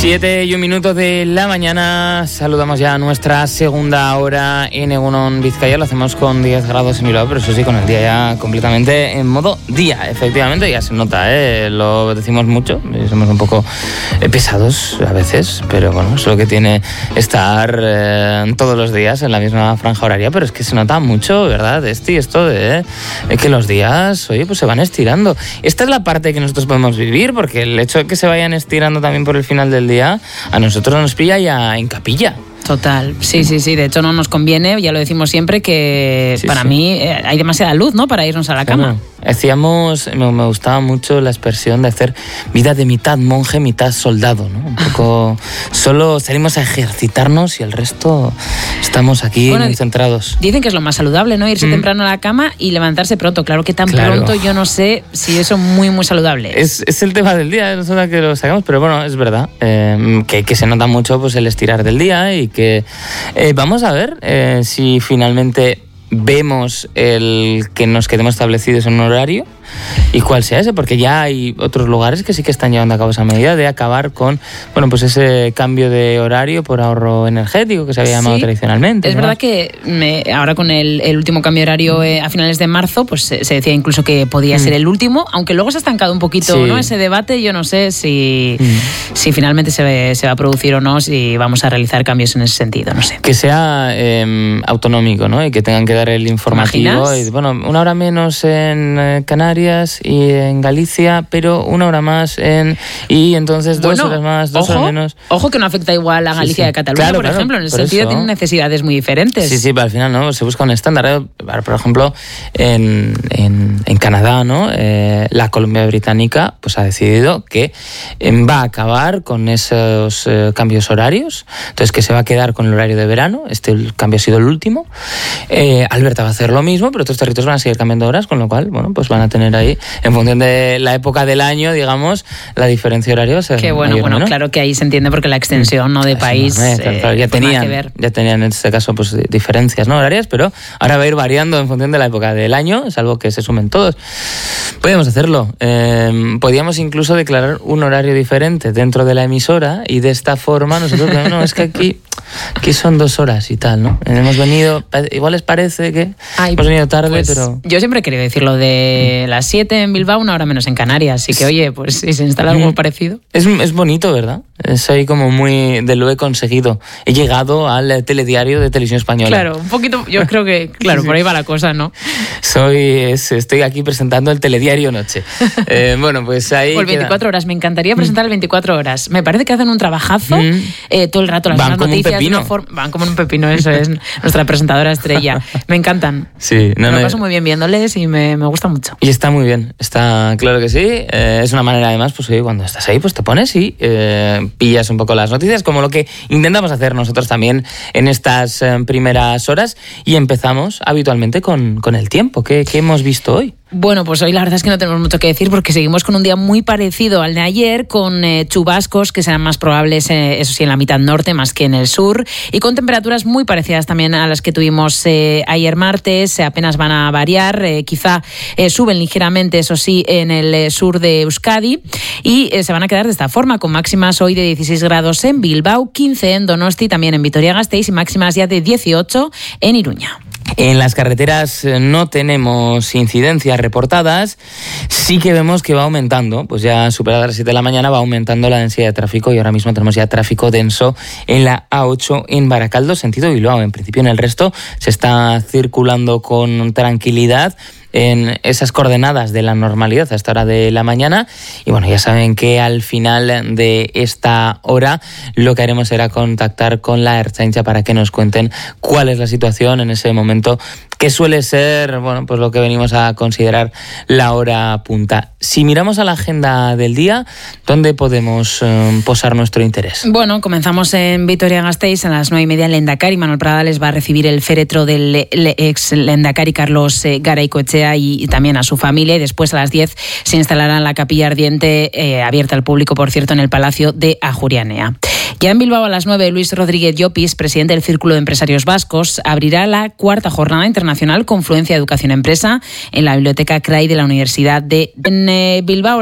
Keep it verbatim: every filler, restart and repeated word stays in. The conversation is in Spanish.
Siete y un minuto de la mañana, saludamos ya a nuestra segunda hora en Egunon Vizcaya. Lo hacemos con diez grados en Bilbao, pero eso sí, con el día ya completamente en modo día. Efectivamente, ya se nota, ¿eh? Lo decimos mucho, somos un poco pesados a veces, pero bueno, es lo que tiene estar eh, todos los días en la misma franja horaria, pero es que se nota mucho, ¿verdad? Este y esto de, de que los días, oye, pues se van estirando. Esta es la parte que nosotros podemos vivir, porque el hecho de que se vayan estirando también por el final del día a nosotros nos pilla ya en capilla. Total, sí, sí, sí. De hecho, no nos conviene, ya lo decimos siempre, que sí, para sí. mí eh, hay demasiada luz, ¿no?, para irnos a la cama. Bueno, decíamos, me, me gustaba mucho la expresión de hacer vida de mitad monje, mitad soldado, ¿no? Un poco, solo salimos a ejercitarnos y el resto estamos aquí bueno, muy centrados. Dicen que es lo más saludable, ¿no? Irse mm. temprano a la cama y levantarse pronto. Claro que tan claro. pronto yo no sé si eso es muy, muy saludable. Es, es el tema del día, no sé que lo sacamos, pero bueno, es verdad eh, que, que se nota mucho pues el estirar del día y que eh, vamos a ver eh, si finalmente vemos el que nos quedemos establecidos en un horario y cuál sea ese, porque ya hay otros lugares que sí que están llevando a cabo esa medida de acabar con, bueno, pues ese cambio de horario por ahorro energético que se había llamado sí, tradicionalmente. Es ¿no? verdad que me, ahora con el, el último cambio de horario eh, a finales de marzo, pues se, se decía incluso que podía mm. ser el último, aunque luego se ha estancado un poquito, sí. ¿no? Ese debate. Yo no sé si, mm. si finalmente se, ve, se va a producir o no, si vamos a realizar cambios en ese sentido, no sé. Que sea eh, autonómico, ¿no? Y que tengan que dar el informativo. Y, bueno, una hora menos en eh, Canarias y en Galicia, pero una hora más en... Y entonces dos bueno, horas más, dos ojo, horas menos. Ojo que no afecta igual a Galicia sí, sí. y Cataluña, claro, por claro, ejemplo. En ese sentido eso. Tienen necesidades muy diferentes. Sí, sí, pero al final no se busca un estándar. Por ejemplo, en, en, en Canadá, ¿no? Eh, la Columbia Británica pues ha decidido que va a acabar con esos eh, cambios horarios. Entonces que se va a quedar con el horario de verano. Este el cambio ha sido el último. Eh, Alberta va a hacer lo mismo, pero otros territorios van a seguir cambiando horas, con lo cual, bueno, pues van a tener ahí, en función de la época del año, digamos, la diferencia horaria va a ser Qué bueno, mayor, bueno, ¿no? Claro que ahí se entiende porque la extensión, ¿no?, de es país enorme, claro, ya, eh, tenían, ya tenían en este caso pues diferencias, ¿no?, horarias, pero ahora va a ir variando en función de la época del año, salvo que se sumen todos. Podríamos hacerlo. Eh, podríamos incluso declarar un horario diferente dentro de la emisora y de esta forma nosotros, no, es que aquí, aquí son dos horas y tal, ¿no? Hemos venido, igual les parece que Ay, hemos venido tarde, pues, pero... Yo siempre he querido decir lo de las siete en Bilbao, una hora menos en Canarias, así que oye, pues si se instala algo parecido. Es, es bonito, ¿verdad? Soy como muy de lo he conseguido. He llegado al telediario de Televisión Española. Claro, un poquito, yo creo que, claro, sí. por ahí va la cosa, ¿no? Soy, es, estoy aquí presentando el telediario Noche. Eh, bueno, pues ahí... O el veinticuatro horas, me encantaría presentar el veinticuatro horas. Me parece que hacen un trabajazo mm. eh, todo el rato, las van como noticias. Un pepino. Forma, van como un pepino, eso es nuestra presentadora estrella. Me encantan. Sí, no, me no, paso muy bien viéndoles y me, me gusta mucho. Y está muy bien, está claro que sí. Eh, es una manera además, pues oye, cuando estás ahí, pues te pones y eh, pillas un poco las noticias, como lo que intentamos hacer nosotros también en estas eh, primeras horas. Y empezamos habitualmente con, con el tiempo. ¿Qué, qué hemos visto hoy? Bueno, pues hoy la verdad es que no tenemos mucho que decir porque seguimos con un día muy parecido al de ayer, con eh, chubascos que serán más probables, eh, eso sí, en la mitad norte más que en el sur, y con temperaturas muy parecidas también a las que tuvimos eh, ayer martes. Eh, apenas van a variar, eh, quizá eh, suben ligeramente, eso sí, en el eh, sur de Euskadi, y eh, se van a quedar de esta forma, con máximas hoy de dieciséis grados en Bilbao, quince en Donosti, también en Vitoria-Gasteiz, y máximas ya de dieciocho en Iruña. En las carreteras no tenemos incidencias reportadas, sí que vemos que va aumentando, pues ya superada las siete de la mañana va aumentando la densidad de tráfico y ahora mismo tenemos ya tráfico denso en la A ocho en Baracaldo, sentido Bilbao. En principio en el resto se está circulando con tranquilidad en esas coordenadas de la normalidad a esta hora de la mañana. Y bueno, ya saben que al final de esta hora lo que haremos será contactar con la Ertzaintza para que nos cuenten cuál es la situación en ese momento que suele ser, bueno, pues lo que venimos a considerar la hora punta. Si miramos a la agenda del día, ¿dónde podemos eh, posar nuestro interés? Bueno, comenzamos en Vitoria-Gasteiz a las nueve y media en Lehendakari. Manuel Prada les va a recibir el féretro del ex Lehendakari Carlos eh, Garaycoetxea y, y también a su familia, y después a las diez se instalará en la capilla ardiente, eh, abierta al público, por cierto, en el Palacio de Ajurianea. Ya en Bilbao a las nueve, Luis Rodríguez Llopis, presidente del Círculo de Empresarios Vascos, abrirá la cuarta jornada internacional Confluencia Educación Empresa en la Biblioteca C R A I de la Universidad de en, eh, Bilbao.